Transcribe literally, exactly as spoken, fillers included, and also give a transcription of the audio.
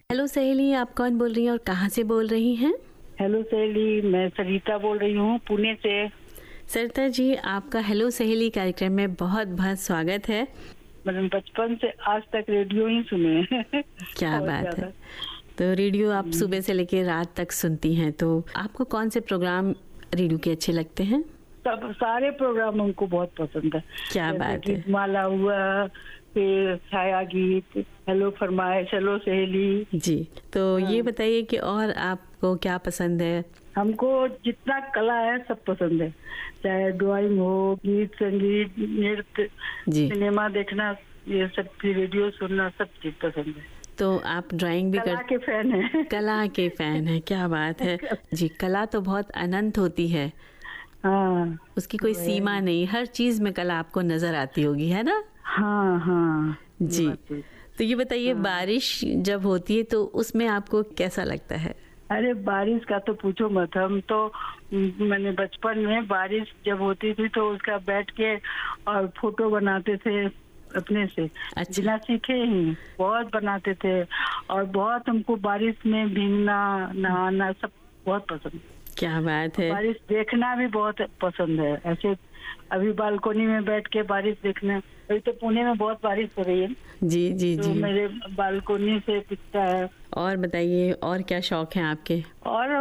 Hello सहेली, आप कौन बोल रही हैं और कहाँ से बोल रही हैं? हेलो सहेली, मैं सरिता बोल रही हूँ पुणे से। सरिता जी, आपका हेलो सहेली कार्यक्रम में बहुत बहुत स्वागत है। मैंने बचपन से आज तक रेडियो ही सुने हैं। क्या बात है। तो रेडियो आप सुबह से लेकर रात तक सुनती हैं, तो आपको कौन से प्रोग्राम रेडियो के अच्छे लगते हैं? सब सारे प्रोग्राम हमको बहुत पसंद है। क्या बात है। माला हुआ, फिर छाया गीत, हेलो फरमाइश, हेलो सहेली जी। तो हाँ। ये बताइए कि और आपको क्या पसंद है? हमको जितना कला है सब पसंद है, चाहे ड्राइंग हो, गीत संगीत, नृत्य, सिनेमा देखना, ये सब भी, रेडियो सुनना, सब चीज पसंद है। तो आप ड्राइंग भी कला कर... के फैन है। कला के फैन है, क्या बात है जी। कला तो बहुत अनंत होती है। हाँ, उसकी कोई सीमा नहीं, हर चीज में कला आपको नजर आती होगी, है ना? हाँ हाँ जी। तो ये बताइए, हाँ। बारिश जब होती है तो उसमें आपको कैसा लगता है? अरे बारिश का तो पूछो मत। हम तो मैंने बचपन में बारिश जब होती थी तो उसका बैठ के और फोटो बनाते थे अपने से। अच्छा। बिना सीखे ही बहुत बनाते थे, और बहुत हमको बारिश में भीगना, नहाना सब बहुत पसंद। क्या बात है। बारिश देखना भी बहुत पसंद है। ऐसे अभी बालकोनी में बैठ के बारिश देखना, अभी तो पुणे में बहुत बारिश हो रही है। जी जी तो जी। मेरे बालकोनी से दिखता है। और बताइए, और क्या शौक है आपके? और